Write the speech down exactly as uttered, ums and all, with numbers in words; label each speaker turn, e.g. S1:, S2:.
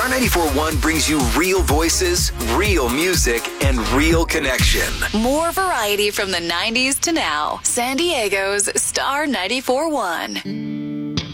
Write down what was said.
S1: ninety-four point one brings you real voices, real music, and real connection.
S2: More variety from the nineties to now. San Diego's Star ninety-four point one.